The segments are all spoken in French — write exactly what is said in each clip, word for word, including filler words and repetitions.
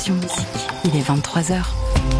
Option Musique. Il est vingt-trois heures.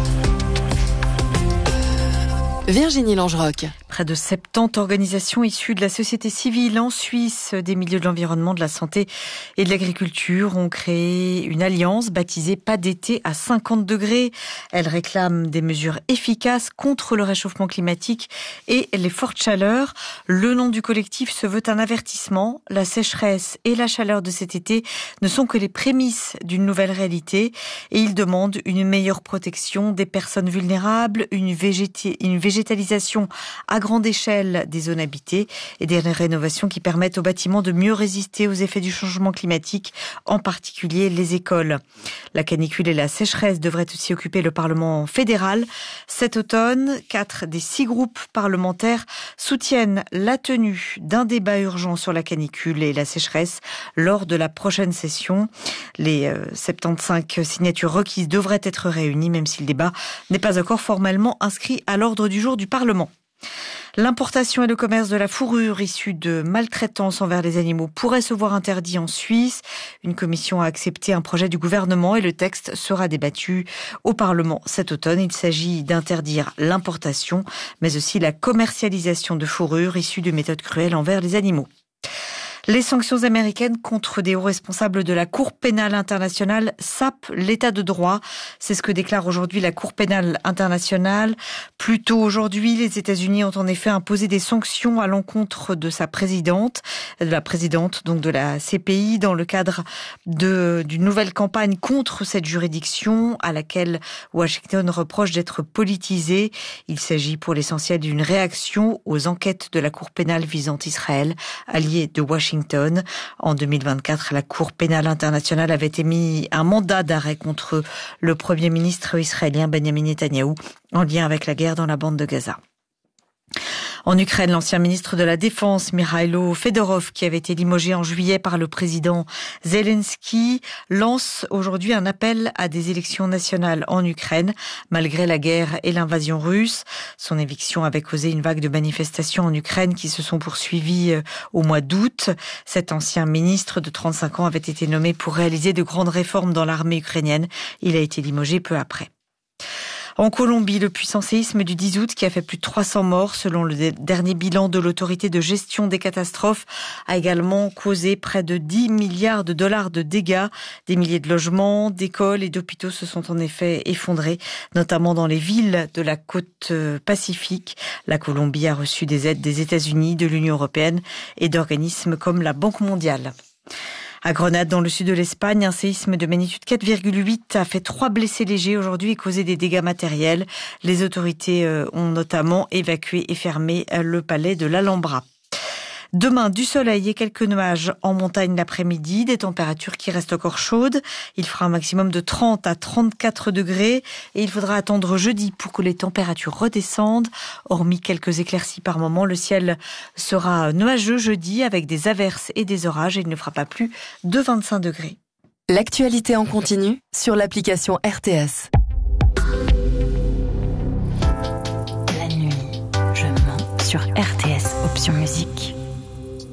Virginie Langeroc. Près de soixante-dix organisations issues de la société civile en Suisse, des milieux de l'environnement, de la santé et de l'agriculture ont créé une alliance baptisée Pas d'été à cinquante degrés. Elle réclame des mesures efficaces contre le réchauffement climatique et les fortes chaleurs. Le nom du collectif se veut un avertissement. La sécheresse et la chaleur de cet été ne sont que les prémices d'une nouvelle réalité et ils demandent une meilleure protection des personnes vulnérables, une, végéti- une végétalisation à grande échelle des zones habitées et des rénovations qui permettent aux bâtiments de mieux résister aux effets du changement climatique, en particulier les écoles. La canicule et la sécheresse devraient aussi occuper le Parlement fédéral. Cet automne, quatre des six groupes parlementaires soutiennent la tenue d'un débat urgent sur la canicule et la sécheresse lors de la prochaine session. Les euh, soixante-quinze signatures requises devraient être réunies, même si le débat n'est pas encore formellement inscrit à l'ordre du jour du Parlement. L'importation et le commerce de la fourrure issue de maltraitance envers les animaux pourrait se voir interdit en Suisse. Une commission a accepté un projet du gouvernement et le texte sera débattu au Parlement cet automne. Il s'agit d'interdire l'importation, mais aussi la commercialisation de fourrure issue de méthodes cruelles envers les animaux. Les sanctions américaines contre des hauts responsables de la Cour pénale internationale sapent l'état de droit. C'est ce que déclare aujourd'hui la Cour pénale internationale. Plus tôt aujourd'hui, les États-Unis ont en effet imposé des sanctions à l'encontre de sa présidente, de la présidente donc de la C P I, dans le cadre de, d'une nouvelle campagne contre cette juridiction à laquelle Washington reproche d'être politisée. Il s'agit pour l'essentiel d'une réaction aux enquêtes de la Cour pénale visant Israël, alliée de Washington. En deux mille vingt-quatre, la Cour pénale internationale avait émis un mandat d'arrêt contre le Premier ministre israélien Benjamin Netanyahou en lien avec la guerre dans la bande de Gaza. En Ukraine, l'ancien ministre de la Défense, Mikhailo Fedorov, qui avait été limogé en juillet par le président Zelensky, lance aujourd'hui un appel à des élections nationales en Ukraine, malgré la guerre et l'invasion russe. Son éviction avait causé une vague de manifestations en Ukraine qui se sont poursuivies au mois d'août. Cet ancien ministre de trente-cinq ans avait été nommé pour réaliser de grandes réformes dans l'armée ukrainienne. Il a été limogé peu après. En Colombie, le puissant séisme du dix août qui a fait plus de trois cents morts selon le dernier bilan de l'autorité de gestion des catastrophes a également causé près de dix milliards de dollars de dégâts. Des milliers de logements, d'écoles et d'hôpitaux se sont en effet effondrés, notamment dans les villes de la côte pacifique. La Colombie a reçu des aides des États-Unis, de l'Union européenne et d'organismes comme la Banque mondiale. À Grenade, dans le sud de l'Espagne, un séisme de magnitude quatre virgule huit a fait trois blessés légers aujourd'hui et causé des dégâts matériels. Les autorités ont notamment évacué et fermé le palais de l'Alhambra. Demain, du soleil et quelques nuages en montagne l'après-midi, des températures qui restent encore chaudes. Il fera un maximum de trente à trente-quatre degrés et il faudra attendre jeudi pour que les températures redescendent. Hormis quelques éclaircies par moment, le ciel sera nuageux jeudi avec des averses et des orages et il ne fera pas plus de vingt-cinq degrés. L'actualité en continu sur l'application R T S. La nuit, je mens sur R T S Option Musique.